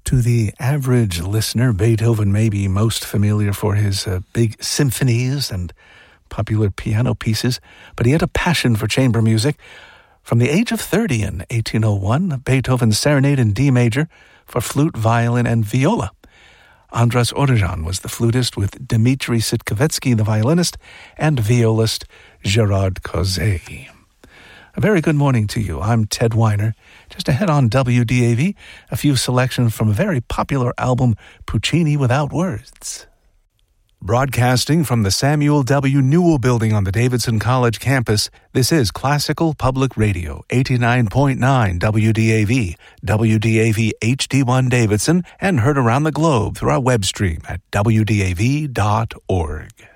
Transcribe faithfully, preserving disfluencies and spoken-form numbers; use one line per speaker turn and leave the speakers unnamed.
To the average listener, Beethoven may be most familiar for his uh, big symphonies and popular piano pieces, but he had a passion for chamber music. From the age of thirty in eighteen oh one, Beethoven's Serenade in D major for flute, violin, and viola. Andras Orjan was the flutist with Dmitri Sitkovetsky, the violinist, and violist Gerard Causet. A very good morning to you. I'm Ted Weiner. Just ahead on W D A V, a few selections from a very popular album, Puccini Without Words. Broadcasting from the Samuel W. Newell Building on the Davidson College campus, this is Classical Public Radio, eighty-nine point nine W D A V, W D A V H D one Davidson, and heard around the globe through our web stream at W D A V dot org.